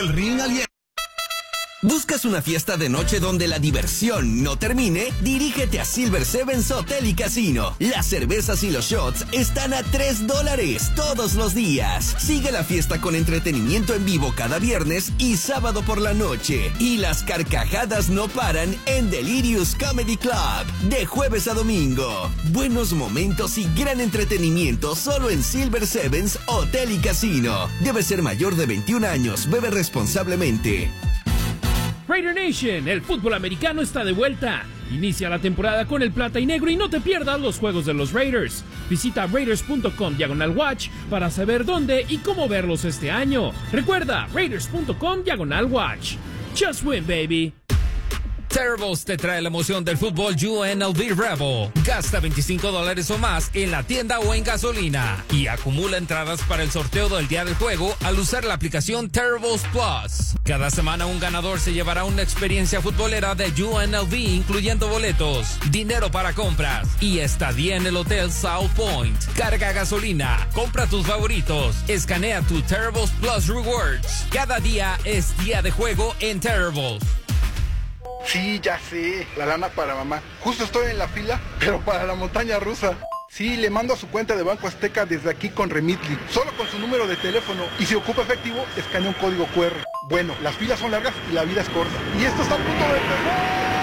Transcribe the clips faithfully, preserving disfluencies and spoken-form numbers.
El ring aliento. ¿Buscas una fiesta de noche donde la diversión no termine? Dirígete a Silver Sevens Hotel y Casino. Las cervezas y los shots están a tres dólares todos los días. Sigue la fiesta con entretenimiento en vivo cada viernes y sábado por la noche. Y las carcajadas no paran en Delirious Comedy Club, de jueves a domingo. Buenos momentos y gran entretenimiento solo en Silver Sevens Hotel y Casino. Debe ser mayor de veintiún años. Bebe responsablemente. Raider Nation, el fútbol americano está de vuelta. Inicia la temporada con el plata y negro y no te pierdas los juegos de los Raiders. Visita raiders punto com diagonal watch para saber dónde y cómo verlos este año. Recuerda, raiders punto com diagonal watch. Just win, baby. Terribles te trae la emoción del fútbol U N L V Rebel. Gasta veinticinco dólares o más en la tienda o en gasolina y acumula entradas para el sorteo del día del juego al usar la aplicación Terribles Plus. Cada semana un ganador se llevará una experiencia futbolera de U N L V, incluyendo boletos, dinero para compras y estadía en el Hotel South Point. Carga gasolina, compra tus favoritos, escanea tu Terribles Plus Rewards. Cada día es día de juego en Terribles. Sí, ya sé, la lana para mamá. Justo estoy en la fila, pero para la montaña rusa. Sí, le mando a su cuenta de Banco Azteca desde aquí con Remitly, solo con su número de teléfono. Y si ocupa efectivo, escanea un código cu erre. Bueno, las filas son largas y la vida es corta. Y esto está a punto de empezar.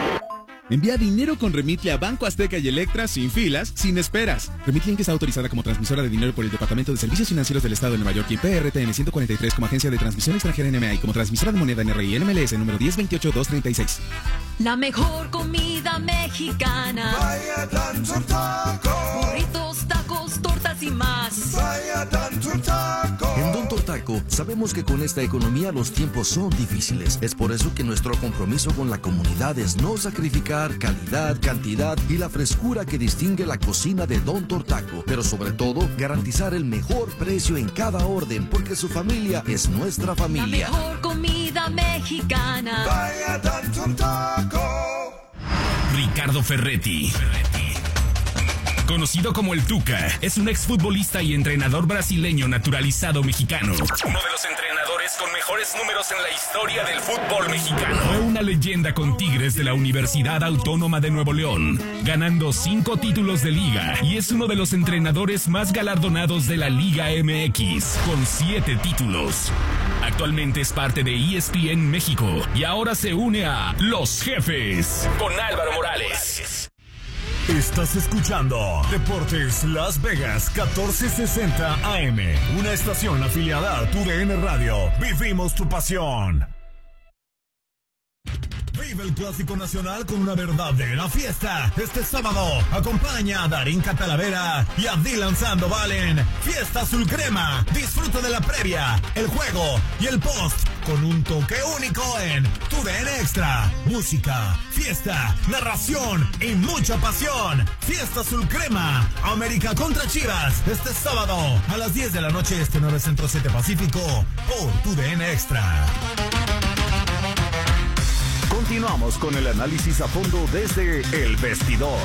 Envía dinero con Remitly a Banco Azteca y Electra sin filas, sin esperas. Remitly Inc está autorizada como transmisora de dinero por el Departamento de Servicios Financieros del Estado de Nueva York y P R T N ciento cuarenta y tres como agencia de transmisión extranjera N M A y como transmisora de moneda N R I N M L S número diez veintiocho dos treinta y seis. La mejor comida mexicana. Vaya Dancer Taco. Burritos, tacos, tortas y más. Vaya Dancer Taco. En Don Tortaco sabemos que con esta economía los tiempos son difíciles. Es por eso que nuestro compromiso con la comunidad es no sacrificar calidad, cantidad y la frescura que distingue la cocina de Don Tortaco. Pero sobre todo, garantizar el mejor precio en cada orden, porque su familia es nuestra familia. La mejor comida mexicana. Vaya Dancer Taco. Ricardo Ferretti, conocido como el Tuca, es un exfutbolista y entrenador brasileño naturalizado mexicano. Uno de los entrenadores con mejores números en la historia del fútbol mexicano. Fue una leyenda con Tigres de la Universidad Autónoma de Nuevo León, ganando cinco títulos de liga, y es uno de los entrenadores más galardonados de la Liga M X, con siete títulos. Actualmente es parte de E S P N México y ahora se une a Los Jefes con Álvaro Morales. Estás escuchando Deportes Las Vegas catorce sesenta A M, una estación afiliada a tu D N Radio. Vivimos tu pasión. Vive el Clásico Nacional con una verdadera fiesta. Este sábado acompaña a Darín Catalavera y a Dylan Sandoval en Fiesta Azul Crema. Disfruta de la previa, el juego y el post con un toque único en tu D N Extra. Música, fiesta, narración y mucha pasión. Fiesta Azul Crema, América contra Chivas. Este sábado a las diez de la noche, este nueve Centro siete Pacífico, por tu D N Extra. Continuamos con el análisis a fondo desde El Vestidor.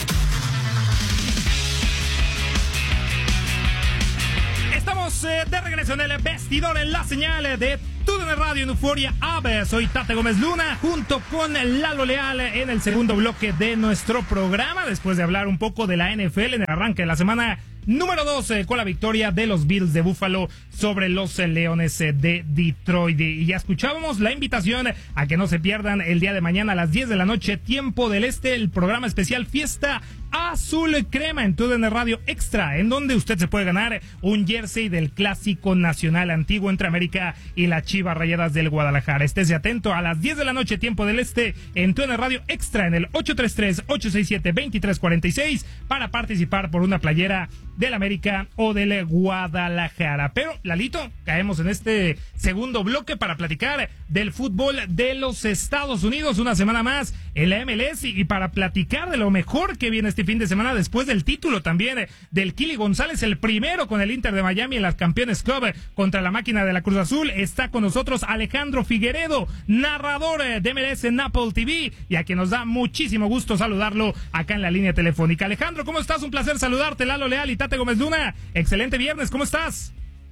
Estamos eh, de regreso en El Vestidor, en la señal de tu D N Radio en Euforia Ave. Soy Tate Gómez Luna, junto con Lalo Leal en el segundo bloque de nuestro programa, después de hablar un poco de la N F L en el arranque de la semana número doce, con la victoria de los Bills de Buffalo sobre los Leones de Detroit. Y ya escuchábamos la invitación a que no se pierdan el día de mañana a las diez de la noche, tiempo del este, el programa especial Fiesta Azul Crema en tu D N Radio Extra, en donde usted se puede ganar un jersey del Clásico Nacional antiguo entre América y las Chivas Rayadas del Guadalajara. Estése atento a las diez de la noche, tiempo del este, en tu D N Radio Extra, en el ocho tres tres, ocho seis siete, dos tres cuatro seis, para participar por una playera del América o del Guadalajara. Pero, Lalito, caemos en este segundo bloque para platicar del fútbol de los Estados Unidos, una semana más en la M L S, y para platicar de lo mejor que viene este fin de semana después del título también del Kili González, el primero con el Inter de Miami en las Campeones Club contra la máquina de la Cruz Azul. Está con nosotros Alejandro Figueredo, narrador de M L S en Apple T V, y a quien nos da muchísimo gusto saludarlo acá en la línea telefónica. Alejandro, ¿cómo estás? Un placer saludarte. Lalo Leal y Tate Gómez Luna. Excelente viernes, ¿cómo estás?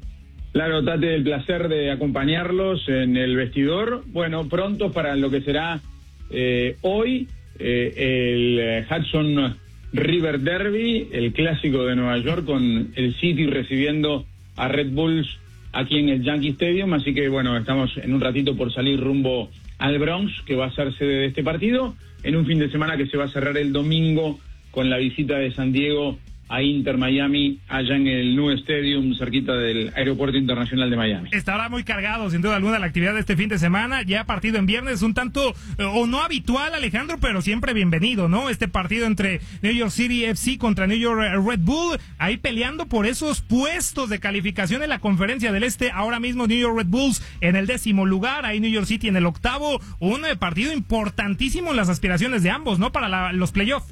Claro, Tate, el placer de acompañarlos en el vestidor. Bueno, pronto para lo que será eh, hoy eh, el Hudson River Derby, el clásico de Nueva York, con el City recibiendo a Red Bulls aquí en el Yankee Stadium. Así que, bueno, estamos en un ratito por salir rumbo al Bronx, que va a ser sede de este partido, en un fin de semana que se va a cerrar el domingo con la visita de San Diego a Inter Miami, allá en el New Stadium, cerquita del Aeropuerto Internacional de Miami. Estará muy cargado, sin duda alguna, la actividad de este fin de semana. Ya partido en viernes, un tanto, eh, o no habitual, Alejandro, pero siempre bienvenido, ¿no? Este partido entre New York City F C contra New York Red Bull, ahí peleando por esos puestos de calificación en la Conferencia del Este. Ahora mismo New York Red Bulls en el décimo lugar, ahí New York City en el octavo. Un eh, partido importantísimo en las aspiraciones de ambos, ¿no? Para la, los playoffs.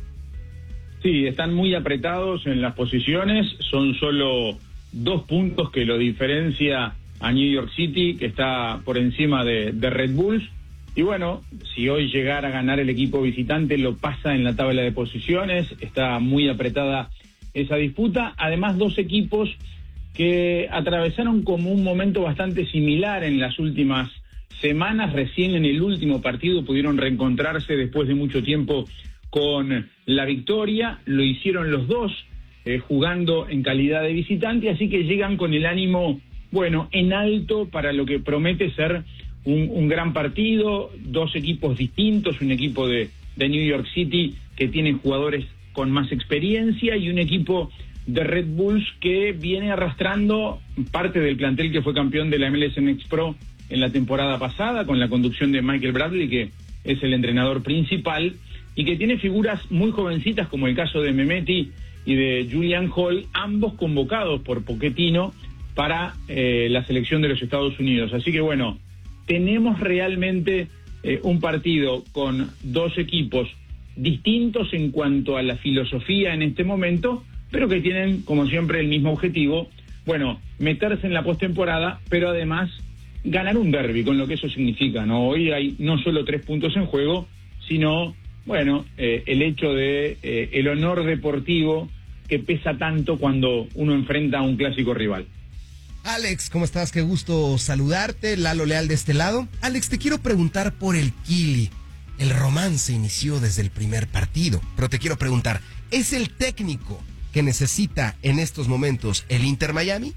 Sí, están muy apretados en las posiciones, son solo dos puntos que lo diferencia a New York City, que está por encima de, de Red Bulls, y bueno, si hoy llegara a ganar el equipo visitante, lo pasa en la tabla de posiciones, está muy apretada esa disputa. Además, dos equipos que atravesaron como un momento bastante similar en las últimas semanas, recién en el último partido pudieron reencontrarse después de mucho tiempo con la victoria, lo hicieron los dos eh, jugando en calidad de visitante, así que llegan con el ánimo, bueno, en alto para lo que promete ser un, un gran partido, dos equipos distintos, un equipo de, de New York City que tiene jugadores con más experiencia y un equipo de Red Bulls que viene arrastrando parte del plantel que fue campeón de la M L S Next Pro en la temporada pasada, con la conducción de Michael Bradley, que es el entrenador principal, y que tiene figuras muy jovencitas como el caso de Mehmeti y de Julian Hall, ambos convocados por Pochettino para eh, la selección de los Estados Unidos. Así que bueno, tenemos realmente eh, un partido con dos equipos distintos en cuanto a la filosofía en este momento, pero que tienen, como siempre, el mismo objetivo, bueno, meterse en la postemporada, pero además ganar un derbi, con lo que eso significa, ¿no? Hoy hay no solo tres puntos en juego, sino bueno, eh, el hecho de eh, el honor deportivo que pesa tanto cuando uno enfrenta a un clásico rival. Alex, ¿cómo estás? Qué gusto saludarte, Lalo Leal de este lado. Alex, te quiero preguntar por el Kili. El romance inició desde el primer partido, pero te quiero preguntar, ¿es el técnico que necesita en estos momentos el Inter Miami?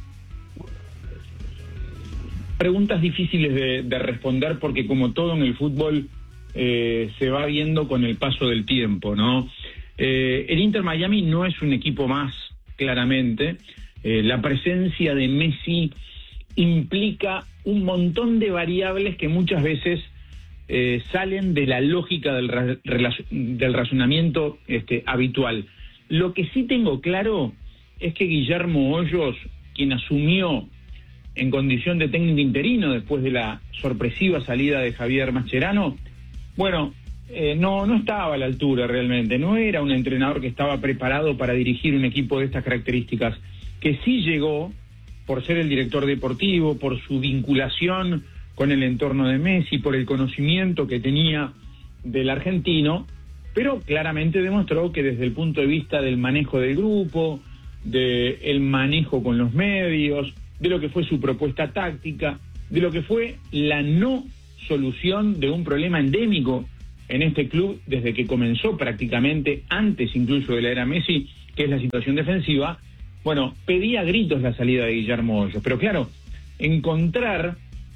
Preguntas difíciles de, de responder porque, como todo en el fútbol, Eh, se va viendo con el paso del tiempo, ¿no? Eh, el Inter Miami no es un equipo más, claramente. Eh, la presencia de Messi implica un montón de variables que muchas veces eh, salen de la lógica del, ra del razonamiento este, habitual. Lo que sí tengo claro es que Guillermo Hoyos, quien asumió en condición de técnico interino después de la sorpresiva salida de Javier Mascherano, bueno, eh, no, no estaba a la altura realmente, no era un entrenador que estaba preparado para dirigir un equipo de estas características, que sí llegó por ser el director deportivo, por su vinculación con el entorno de Messi, por el conocimiento que tenía del argentino, pero claramente demostró que desde el punto de vista del manejo del grupo, del manejo con los medios, de lo que fue su propuesta táctica, de lo que fue la no solución de un problema endémico en este club desde que comenzó prácticamente, antes incluso de la era Messi, que es la situación defensiva. Bueno, pedía a gritos la salida de Guillermo Hoyos, pero claro, encontrar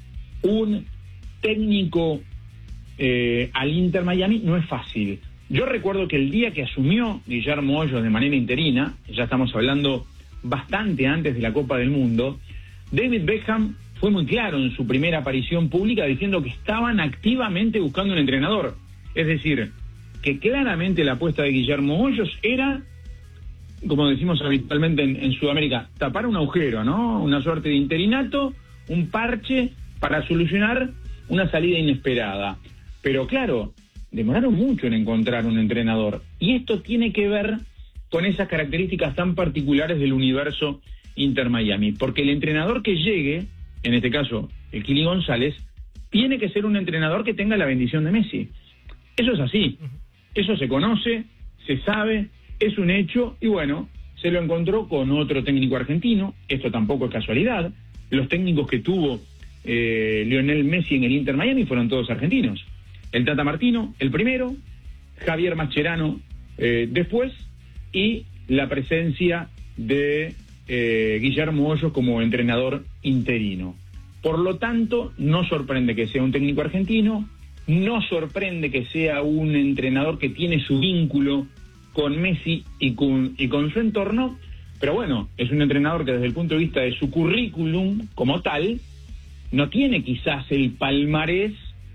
un técnico eh, al Inter Miami no es fácil. Yo recuerdo que el día que asumió Guillermo Hoyos de manera interina, ya estamos hablando bastante antes de la Copa del Mundo, David Beckham fue muy claro en su primera aparición pública diciendo que estaban activamente buscando un entrenador. Es decir, que claramente la apuesta de Guillermo Hoyos era, como decimos habitualmente en, en Sudamérica, tapar un agujero, ¿no? Una suerte de interinato, un parche para solucionar una salida inesperada. Pero claro, demoraron mucho en encontrar un entrenador. Y esto tiene que ver con esas características tan particulares del universo Inter Miami. Porque el entrenador que llegue, en este caso el Kili González, tiene que ser un entrenador que tenga la bendición de Messi. Eso es así. Eso se conoce, se sabe, es un hecho, y bueno, se lo encontró con otro técnico argentino. Esto tampoco es casualidad, los técnicos que tuvo eh, Lionel Messi en el Inter Miami fueron todos argentinos. El Tata Martino, el primero, Javier Mascherano eh, después, y la presencia de eh, Guillermo Hoyos como entrenador interino. Por lo tanto, no sorprende que sea un técnico argentino, no sorprende que sea un entrenador que tiene su vínculo con Messi y con, y con su entorno, pero bueno, es un entrenador que desde el punto de vista de su currículum como tal, no tiene quizás el palmarés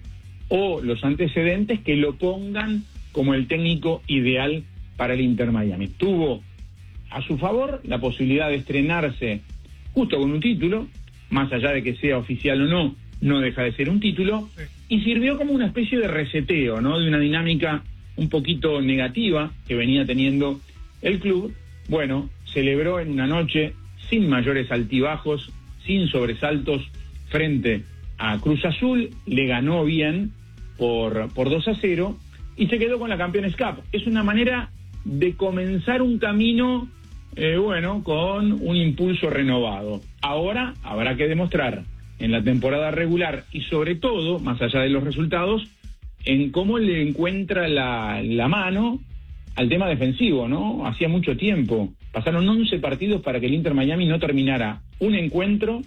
o los antecedentes que lo pongan como el técnico ideal para el Inter Miami. Tuvo a su favor la posibilidad de estrenarse justo con un título, más allá de que sea oficial o no, no deja de ser un título, y sirvió como una especie de reseteo, ¿no? De una dinámica un poquito negativa que venía teniendo el club. Bueno, celebró en una noche sin mayores altibajos, sin sobresaltos, frente a Cruz Azul, le ganó bien por, por dos a cero y se quedó con la Campeones Cup. Es una manera de comenzar un camino, eh, bueno, con un impulso renovado. Ahora habrá que demostrar en la temporada regular y sobre todo, más allá de los resultados, en cómo le encuentra la, la mano al tema defensivo, ¿no? Hacía mucho tiempo, pasaron once partidos para que el Inter Miami no terminara un encuentro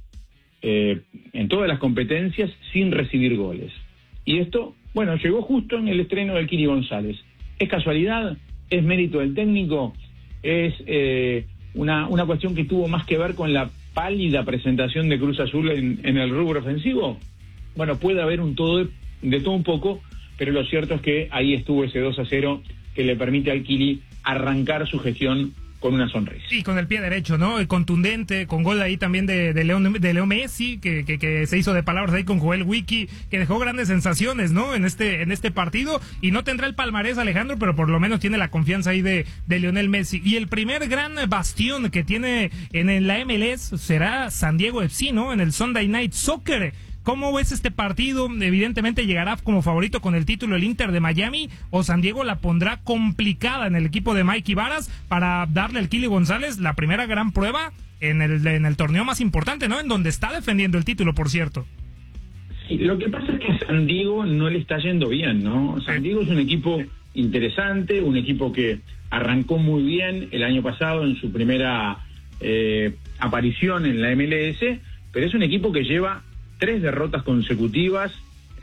eh, en todas las competencias sin recibir goles. Y esto, bueno, llegó justo en el estreno del Kili González. ¿Es casualidad? ¿Es mérito del técnico? ¿Es eh, una, una cuestión que tuvo más que ver con la pálida presentación de Cruz Azul en, en el rubro ofensivo? Bueno, puede haber un todo de, de todo un poco, pero lo cierto es que ahí estuvo ese dos a cero que le permite al Kili arrancar su gestión con una sonrisa. Sí, con el pie derecho, ¿no? El contundente, con gol ahí también de, de, León, de Leo Messi, que, que, que se hizo de palabras ahí con Joel Wiki, que dejó grandes sensaciones, ¿no? En este, en este partido, y no tendrá el palmarés Alejandro, pero por lo menos tiene la confianza ahí de, de Lionel Messi. Y el primer gran bastión que tiene en la M L S será San Diego F C, ¿no? En el Sunday Night Soccer. ¿Cómo ves este partido? Evidentemente llegará como favorito con el título el Inter de Miami, o San Diego la pondrá complicada en el equipo de Mikey Varas para darle al Kili González la primera gran prueba en el, en el torneo más importante, ¿no? En donde está defendiendo el título, por cierto. Sí, lo que pasa es que San Diego no le está yendo bien, ¿no? San Diego es un equipo interesante, un equipo que arrancó muy bien el año pasado en su primera eh, aparición en la M L S, pero es un equipo que lleva tres derrotas consecutivas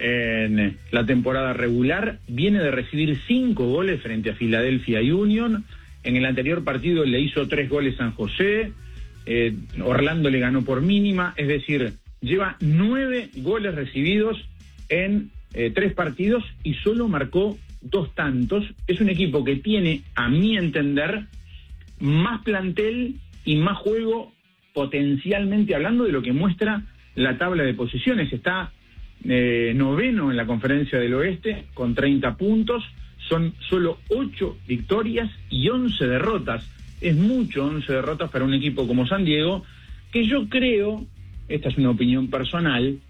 en la temporada regular, viene de recibir cinco goles frente a Philadelphia Union, en el anterior partido le hizo tres goles San José, eh, Orlando le ganó por mínima, es decir, lleva nueve goles recibidos en eh, tres partidos y solo marcó dos tantos. Es un equipo que tiene, a mi entender, más plantel y más juego potencialmente hablando de lo que muestra la tabla de posiciones. Está eh, noveno en la Conferencia del Oeste con treinta puntos, son solo ocho victorias y once derrotas. Es mucho, once derrotas para un equipo como San Diego, que yo creo, esta es una opinión personal,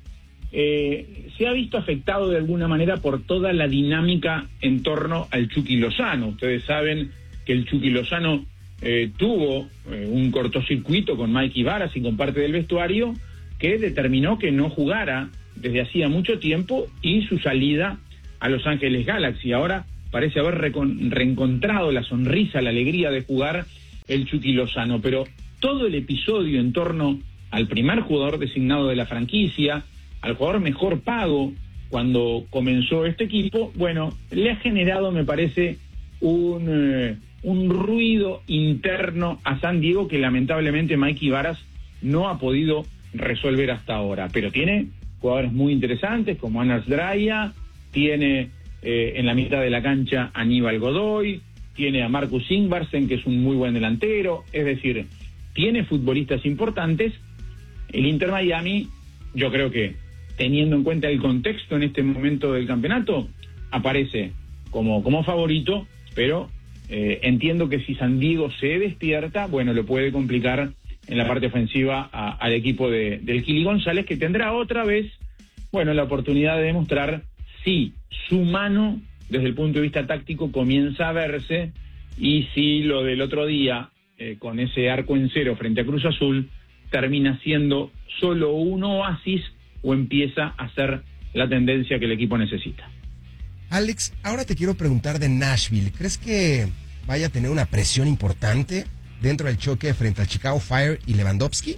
eh, se ha visto afectado de alguna manera por toda la dinámica en torno al Chucky Lozano. Ustedes saben que el Chucky Lozano eh, tuvo eh, un cortocircuito con Mikey Varas y con parte del vestuario, que determinó que no jugara desde hacía mucho tiempo, y su salida a Los Ángeles Galaxy. Ahora parece haber recon- reencontrado la sonrisa, la alegría de jugar el Chucky Lozano, pero todo el episodio en torno al primer jugador designado de la franquicia, al jugador mejor pago cuando comenzó este equipo, bueno, le ha generado, me parece, un, eh, un ruido interno a San Diego que lamentablemente Mikey Varas no ha podido resolver hasta ahora, pero tiene jugadores muy interesantes como Anders Draya, tiene eh, en la mitad de la cancha a Aníbal Godoy, tiene a Marcus Ingvarsen, que es un muy buen delantero, es decir, tiene futbolistas importantes. El Inter Miami, yo creo que teniendo en cuenta el contexto en este momento del campeonato, aparece como, como favorito, pero eh, entiendo que si San Diego se despierta, bueno, lo puede complicar en la parte ofensiva a, al equipo de, del Kili González, que tendrá otra vez, bueno, la oportunidad de demostrar si su mano, desde el punto de vista táctico, comienza a verse, y si lo del otro día, eh, con ese arco en cero frente a Cruz Azul, termina siendo solo un oasis o empieza a ser la tendencia que el equipo necesita. Alex, ahora te quiero preguntar de Nashville. ¿Crees que vaya a tener una presión importante dentro del choque frente al Chicago Fire y Lewandowski?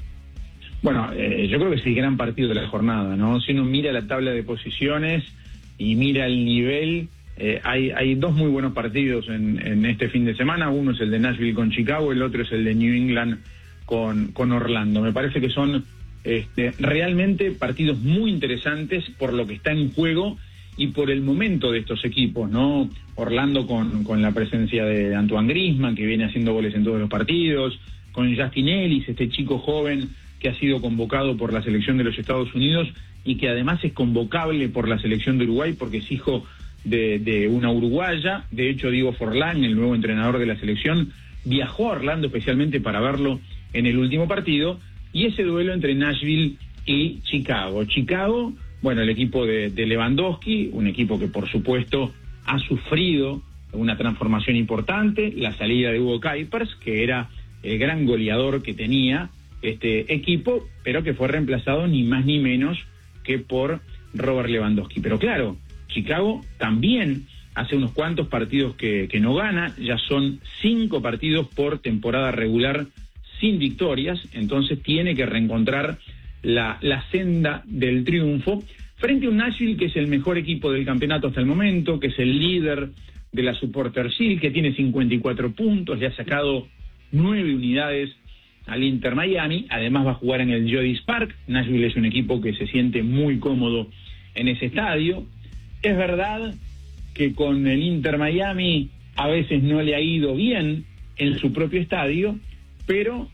Bueno, eh, yo creo que es el gran partido de la jornada, ¿no? Si uno mira la tabla de posiciones y mira el nivel, eh, hay, hay dos muy buenos partidos en, en este fin de semana. Uno es el de Nashville con Chicago, el otro es el de New England con, con Orlando. Me parece que son este, realmente partidos muy interesantes por lo que está en juego y por el momento de estos equipos, ¿no? Orlando con, con la presencia de Antoine Griezmann, que viene haciendo goles en todos los partidos, con Justin Ellis, este chico joven que ha sido convocado por la selección de los Estados Unidos y que además es convocable por la selección de Uruguay porque es hijo de, de una uruguaya. De hecho, Diego Forlán, el nuevo entrenador de la selección, viajó a Orlando especialmente para verlo en el último partido, y ese duelo entre Nashville y Chicago. Chicago, bueno, el equipo de, de Lewandowski, un equipo que por supuesto ha sufrido una transformación importante, la salida de Hugo Kuipers, que era el gran goleador que tenía este equipo, pero que fue reemplazado ni más ni menos que por Robert Lewandowski. Pero claro, Chicago también hace unos cuantos partidos que, que no gana, ya son cinco partidos por temporada regular sin victorias, entonces tiene que reencontrar la, la senda del triunfo frente a un Nashville que es el mejor equipo del campeonato hasta el momento, que es el líder de la Supporter Shield, que tiene cincuenta y cuatro puntos, le ha sacado nueve unidades al Inter Miami, además va a jugar en el Geodis Park. Nashville es un equipo que se siente muy cómodo en ese estadio. Es verdad que con el Inter Miami a veces no le ha ido bien en su propio estadio, pero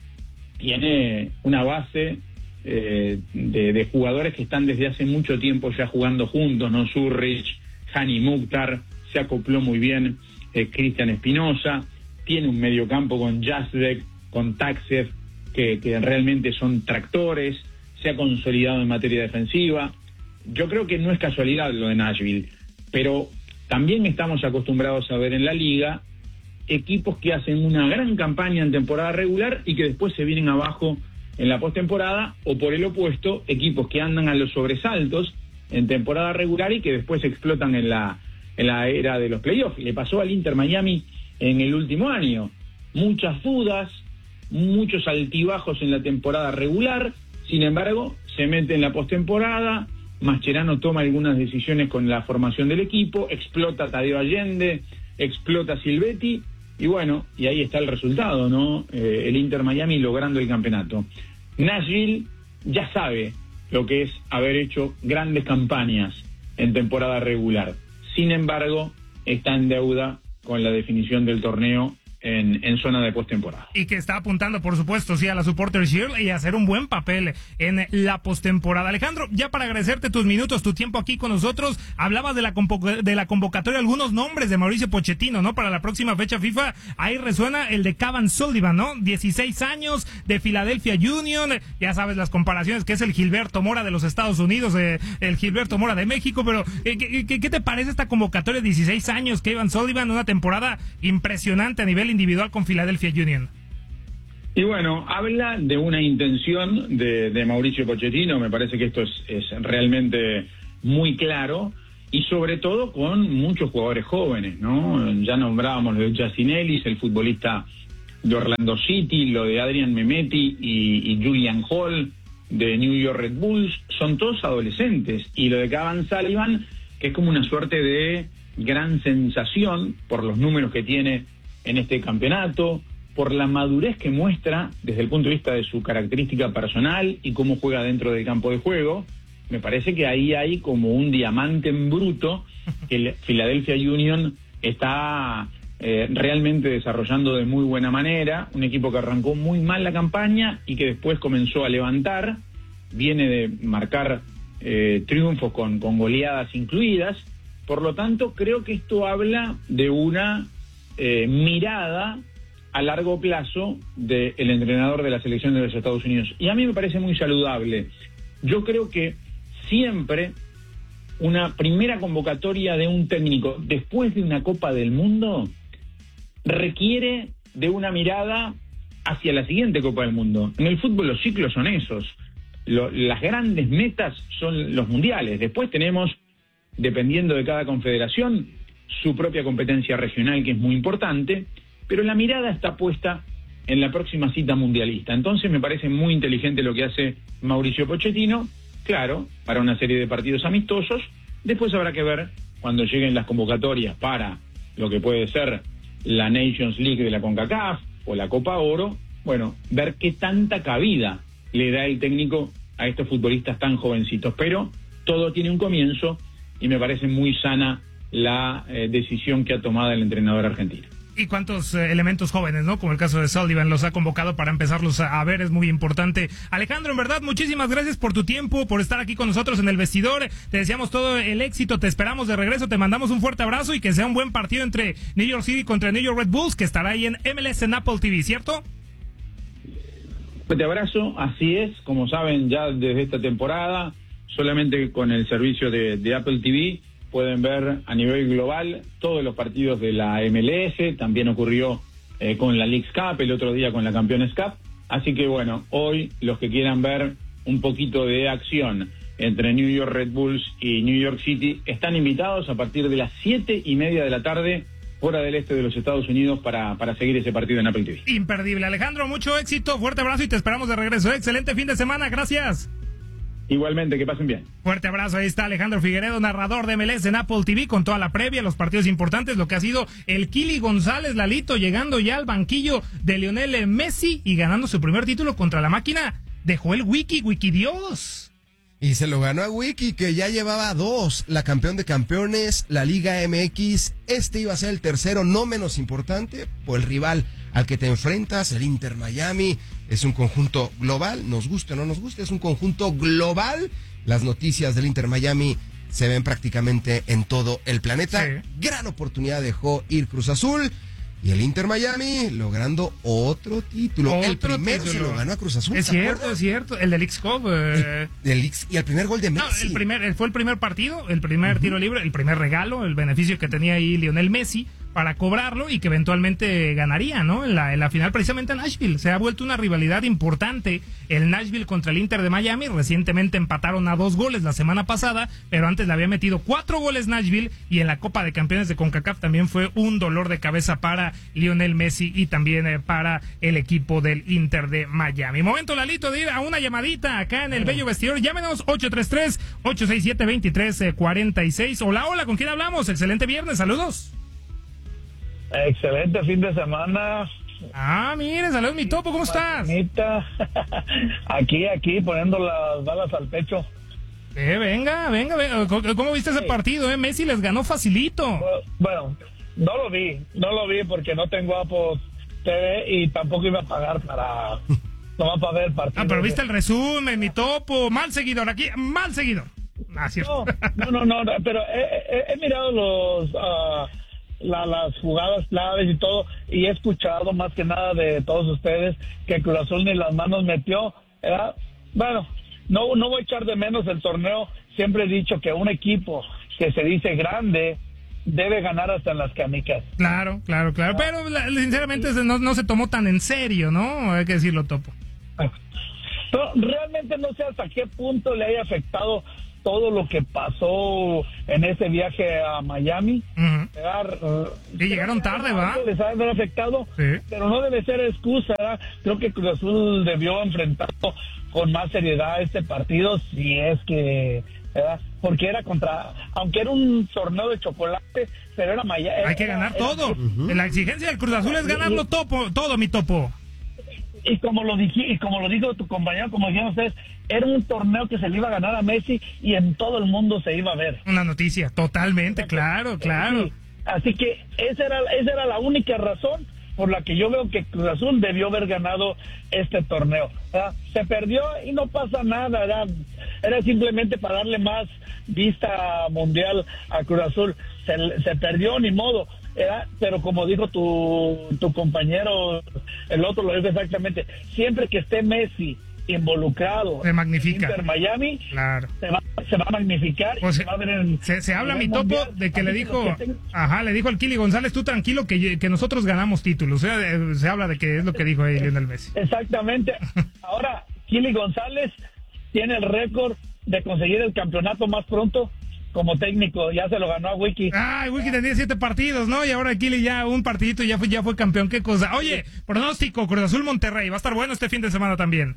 tiene una base eh, de, de jugadores que están desde hace mucho tiempo ya jugando juntos, ¿no? Zurich, Hani Mukhtar, se acopló muy bien eh, Cristian Espinosa, tiene un mediocampo con Jasdek, con Taxev, que, que realmente son tractores, se ha consolidado en materia defensiva. Yo creo que no es casualidad lo de Nashville, pero también estamos acostumbrados a ver en la liga equipos que hacen una gran campaña en temporada regular y que después se vienen abajo en la postemporada, o por el opuesto, equipos que andan a los sobresaltos en temporada regular y que después explotan en la, en la era de los playoffs. Le pasó al Inter Miami en el último año. Muchas dudas, muchos altibajos en la temporada regular, sin embargo, se mete en la postemporada, Mascherano toma algunas decisiones con la formación del equipo, explota Tadeo Allende, explota Silvetti, y bueno, y ahí está el resultado, ¿no? Eh, el Inter Miami logrando el campeonato. Nashville ya sabe lo que es haber hecho grandes campañas en temporada regular. Sin embargo, está en deuda con la definición del torneo en, en zona de postemporada. Y que está apuntando, por supuesto, sí, a la Supporter Shield y a hacer un buen papel en la postemporada. Alejandro, ya para agradecerte tus minutos, tu tiempo aquí con nosotros, hablabas de la, convo- de la convocatoria, algunos nombres de Mauricio Pochettino, ¿no? Para la próxima fecha FIFA, ahí resuena el de Cavan Sullivan, ¿no? dieciséis años, de Philadelphia Union, ya sabes las comparaciones, que es el Gilberto Mora de los Estados Unidos, eh, el Gilberto Mora de México, pero eh, ¿qué, qué, ¿qué te parece esta convocatoria? dieciséis años, Cavan Sullivan, una temporada impresionante a nivel individual con Philadelphia Union. Y bueno, habla de una intención de, de Mauricio Pochettino, me parece que esto es, es realmente muy claro, y sobre todo con muchos jugadores jóvenes, ¿no? Ya nombrábamos lo de Justin Ellis, el futbolista de Orlando City, lo de Adrian Mehmeti y, y Julian Hall de New York Red Bulls, son todos adolescentes, y lo de Cavan Sullivan, que es como una suerte de gran sensación por los números que tiene en este campeonato, por la madurez que muestra desde el punto de vista de su característica personal y cómo juega dentro del campo de juego. Me parece que ahí hay como un diamante en bruto que el Philadelphia Union está eh, realmente desarrollando de muy buena manera, un equipo que arrancó muy mal la campaña y que después comenzó a levantar, viene de marcar eh, triunfos con, con goleadas incluidas. Por lo tanto, creo que esto habla de una Eh, mirada a largo plazo del entrenador de la selección de los Estados Unidos. Y a mí me parece muy saludable. Yo creo que siempre una primera convocatoria de un técnico después de una Copa del Mundo requiere de una mirada hacia la siguiente Copa del Mundo. En el fútbol los ciclos son esos. Lo, las grandes metas son los mundiales. Después tenemos, dependiendo de cada confederación, su propia competencia regional, que es muy importante, pero la mirada está puesta en la próxima cita mundialista. Entonces me parece muy inteligente lo que hace Mauricio Pochettino, claro, para una serie de partidos amistosos. Después habrá que ver, cuando lleguen las convocatorias para lo que puede ser la Nations League de la CONCACAF o la Copa Oro, bueno, ver qué tanta cabida le da el técnico a estos futbolistas tan jovencitos. Pero todo tiene un comienzo y me parece muy sana la eh, decisión que ha tomado el entrenador argentino. Y cuántos eh, elementos jóvenes, ¿no? Como el caso de Sullivan, los ha convocado para empezarlos a, a ver, es muy importante. Alejandro, en verdad, muchísimas gracias por tu tiempo, por estar aquí con nosotros en el vestidor. Te deseamos todo el éxito, te esperamos de regreso, te mandamos un fuerte abrazo y que sea un buen partido entre New York City contra New York Red Bulls, que estará ahí en M L S en Apple T V, ¿cierto? Te abrazo, así es, como saben ya desde esta temporada, solamente con el servicio de, de Apple T V pueden ver a nivel global todos los partidos de la M L S, también ocurrió eh, con la Leagues Cup, el otro día con la Campeones Cup, así que bueno, hoy los que quieran ver un poquito de acción entre New York Red Bulls y New York City están invitados a partir de las siete y media de la tarde, hora del este de los Estados Unidos, para, para seguir ese partido en Apple T V. Imperdible. Alejandro, mucho éxito, fuerte abrazo y te esperamos de regreso. Excelente fin de semana, gracias. Igualmente, que pasen bien. Fuerte abrazo, ahí está Alejandro Figueredo, narrador de M L S en Apple T V, con toda la previa, los partidos importantes, lo que ha sido el Kili González, Lalito, llegando ya al banquillo de Lionel Messi y ganando su primer título contra la máquina de Joel Wiki, Wiki Dios. Y se lo ganó a Wiki, que ya llevaba dos, la campeón de campeones, la Liga M X. Este iba a ser el tercero, no menos importante, por el rival al que te enfrentas, el Inter Miami. Es un conjunto global, nos guste o no nos guste, es un conjunto global. Las noticias del Inter Miami se ven prácticamente en todo el planeta. Sí. Gran oportunidad dejó ir Cruz Azul. Y el Inter Miami logrando otro título. Otro el primero título. Se lo ganó a Cruz Azul. Es cierto, acuerdas? Es cierto. El del X-Cup. Eh... El, el X, y el primer gol de Messi. No, el primer, fue el primer partido, el primer uh-huh. tiro libre, el primer regalo, el beneficio que tenía ahí Lionel Messi para cobrarlo y que eventualmente ganaría, ¿no? En la, en la final precisamente en Nashville. Se ha vuelto una rivalidad importante el Nashville contra el Inter de Miami. Recientemente empataron a dos goles la semana pasada, pero antes le había metido cuatro goles Nashville, y en la Copa de Campeones de CONCACAF también fue un dolor de cabeza para Lionel Messi y también eh, para el equipo del Inter de Miami. Momento, Lalito, de ir a una llamadita acá en el bello vestidor. Llámenos ocho tres tres, ocho seis siete, dos tres cuatro seis. Hola, hola, ¿con quién hablamos? Excelente viernes, saludos. Excelente fin de semana. Ah, mire, saludos mi topo, ¿cómo estás? Aquí, aquí, poniendo las balas al pecho. Eh, venga, venga, venga. ¿Cómo viste ese sí. partido, eh? Messi les ganó facilito. Bueno, no lo vi, no lo vi porque no tengo Apple T V y tampoco iba a pagar para... no va para ver el partido. Ah, pero viste el resumen, mi topo. Mal seguidor, aquí, mal seguidor. Ah, cierto. No, no, no, no, pero he, he, he mirado los... Uh, La, las jugadas claves y todo, y he escuchado más que nada de todos ustedes que Cruz Azul ni las manos metió, ¿verdad? Bueno, no, no voy a echar de menos el torneo. Siempre he dicho que un equipo que se dice grande debe ganar hasta en las canicas. Claro, claro, claro, pero sinceramente no, no se tomó tan en serio, ¿no? Hay que decirlo, Topo. Pero realmente no sé hasta qué punto le haya afectado todo lo que pasó en ese viaje a Miami. Uh-huh. Llegar, uh, y llegaron tarde, ¿va? Les ha haber afectado, sí. Pero no debe ser excusa, ¿verdad? Creo que Cruz Azul debió enfrentarlo con más seriedad este partido, si es que, ¿verdad? Porque era contra, aunque era un torneo de chocolate, pero era Miami. Hay que ganar era, todo. Era, uh-huh. La exigencia del Cruz Azul es ganarlo topo, todo, mi topo. Y como lo dije, y como lo dijo tu compañero, como dijeron ustedes, era un torneo que se le iba a ganar a Messi y en todo el mundo se iba a ver. Una noticia, totalmente, claro, claro. Sí. Así que esa era, esa era la única razón por la que yo veo que Cruz Azul debió haber ganado este torneo. ¿Verdad? Se perdió y no pasa nada, ¿verdad? Era simplemente para darle más vista mundial a Cruz Azul. Se, se perdió, ni modo. ¿verdad? Pero como dijo tu, tu compañero, el otro lo dijo exactamente, siempre que esté Messi involucrado se magnifica. Inter Miami, claro. se, va, se va a magnificar. Pues y se, va a ver en, se, se habla, mi topo, mundial, de que le dijo, que tenga... ajá, le dijo al Kili González, tú tranquilo que, que nosotros ganamos títulos. O sea, se habla de que es lo que dijo ahí Lionel Messi. Exactamente. Ahora, Kili González tiene el récord de conseguir el campeonato más pronto como técnico, ya se lo ganó a Wiki. Ay, Wiki tenía siete partidos, ¿no? Y ahora Kili ya un partidito y ya fue, ya fue campeón, qué cosa. Oye, pronóstico, Cruz Azul Monterrey, va a estar bueno este fin de semana también.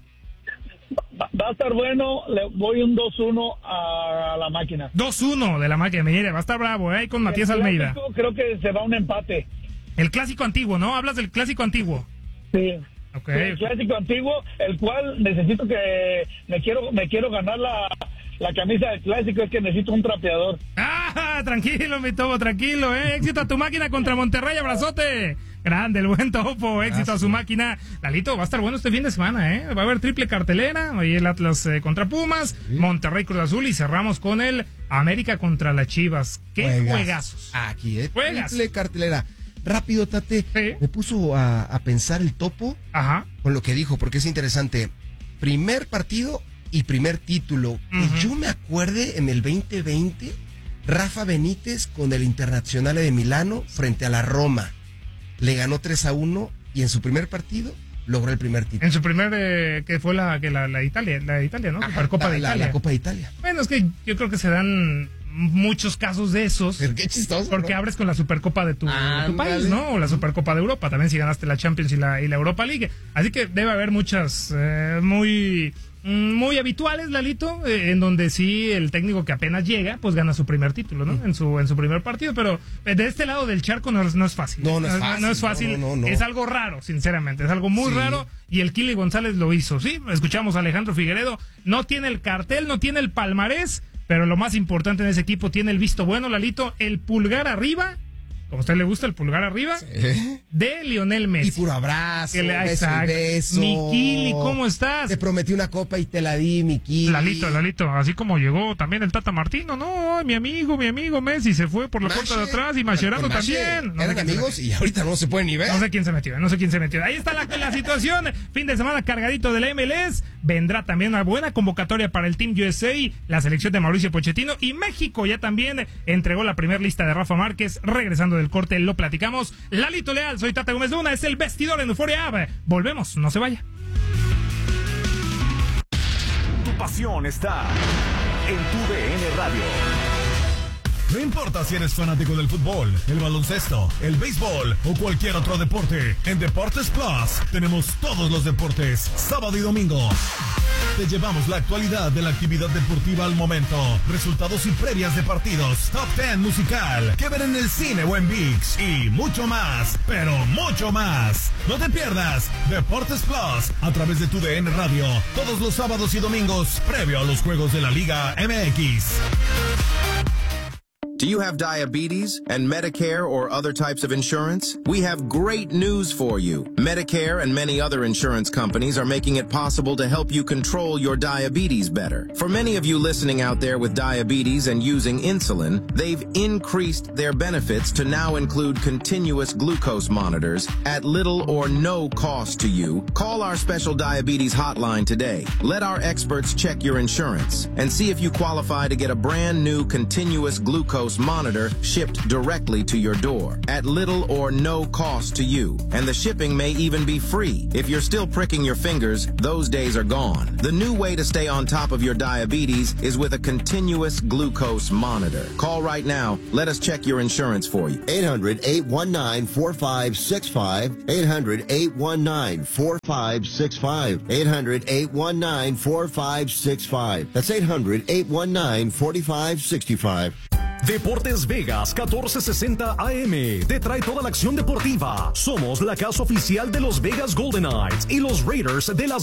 Va, va a estar bueno, le voy un dos uno a la máquina. dos uno de la máquina, mire, va a estar bravo, ¿eh? Con Matías el Almeida. Clásico, creo que se va un empate. El clásico antiguo, ¿no? Hablas del clásico antiguo. Sí. Okay. El clásico antiguo, el cual necesito que me quiero me quiero ganar la, la camisa del clásico, es que necesito un trapeador. Ah, tranquilo, mi Topo, tranquilo, eh. Éxito a tu máquina contra Monterrey, abrazote. Grande, el buen Topo, éxito Gracias. A su máquina. Lalito, va a estar bueno este fin de semana, eh. Va a haber triple cartelera, hoy el Atlas eh, contra Pumas, sí. Monterrey Cruz Azul y cerramos con el América contra las Chivas. Qué Juegas. Juegazos. Aquí, eh. Juegas. Triple cartelera. Rápido, Tate, sí. me puso a, a pensar el Topo Ajá. con lo que dijo, porque es interesante. Primer partido y primer título. Uh-huh. Que yo me acuerde en el veinte veinte, Rafa Benítez con el Internazionale de Milano frente a la Roma. Le ganó tres a uno y en su primer partido logró el primer título. En su primer, eh, que fue la, que la, la Italia, la Italia, ¿no? Ajá, Copa la, de Italia. La, la Copa de Italia. Bueno, es que yo creo que se dan muchos casos de esos. Pero qué chistoso, porque ¿no? abres con la Supercopa de tu, ah, tu país, ¿no? O la Supercopa de Europa, también si ganaste la Champions y la, y la Europa League. Así que debe haber muchas eh, muy muy habituales, Lalito, eh, en donde sí el técnico que apenas llega, pues gana su primer título, ¿no? Mm. En su en su primer partido, pero de este lado del charco no, no es fácil. No, no es fácil. No, no es fácil, no, no, no, no. Es algo raro, sinceramente, es algo muy sí. raro, y el Kili González lo hizo, ¿sí? Escuchamos a Alejandro Figueredo, no tiene el cartel, no tiene el palmarés, pero lo más importante en ese equipo tiene el visto bueno, Lalito, el pulgar arriba, como a usted le gusta el pulgar arriba, sí. de Lionel Messi. Y puro abrazo, le, beso y beso. Mi Kili, ¿cómo estás? Te prometí una copa y te la di, mi Kili. Lalito, Lalito, así como llegó también el Tata Martino, no, mi amigo, mi amigo Messi se fue por la Mache, puerta de atrás y Mascherano también. No eran amigos y ahorita no se pueden ni ver. No sé quién se metió, no sé quién se metió. Ahí está la, la situación, fin de semana cargadito de la M L S, vendrá también una buena convocatoria para el Team U S A, la selección de Mauricio Pochettino, y México ya también entregó la primera lista de Rafa Márquez, regresando del corte lo platicamos. Lalito Leal, soy Tata Gómez Luna, es el Vestidor en Euphoria App. Volvemos, no se vaya. Tu pasión está en tu D N Radio. No importa si eres fanático del fútbol, el baloncesto, el béisbol o cualquier otro deporte, en Deportes Plus tenemos todos los deportes, sábado y domingo. Te llevamos la actualidad de la actividad deportiva al momento, resultados y previas de partidos, top ten musical, que ver en el cine o en ViX y mucho más, pero mucho más. No te pierdas Deportes Plus a través de tu D N Radio, todos los sábados y domingos, previo a los juegos de la Liga M X. Do you have diabetes and Medicare or other types of insurance? We have great news for you. Medicare and many other insurance companies are making it possible to help you control your diabetes better. For many of you listening out there with diabetes and using insulin, they've increased their benefits to now include continuous glucose monitors at little or no cost to you. Call our special diabetes hotline today. Let our experts check your insurance and see if you qualify to get a brand new continuous glucose monitor shipped directly to your door at little or no cost to you. And the shipping may even be free. If you're still pricking your fingers, those days are gone. The new way to stay on top of your diabetes is with a continuous glucose monitor. Call right now. Let us check your insurance for you. eight hundred, eight one nine, four five six five. eight hundred, eight one nine, four five six five. eight hundred, eight one nine, four five six five. That's eight hundred, eight one nine, four five six five. Deportes Vegas catorce sesenta A M te trae toda la acción deportiva. Somos la casa oficial de los Vegas Golden Knights y los Raiders de las